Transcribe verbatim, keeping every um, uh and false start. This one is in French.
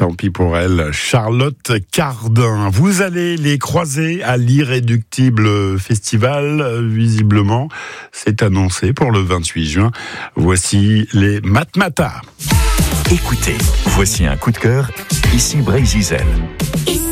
Tant pis pour elle, Charlotte Cardin. Vous allez les croiser à l'Irréductible Festival, visiblement. C'est annoncé pour le vingt-huit juin. Voici les Matmatas. Écoutez, voici un coup de cœur, ici Bray Zizel.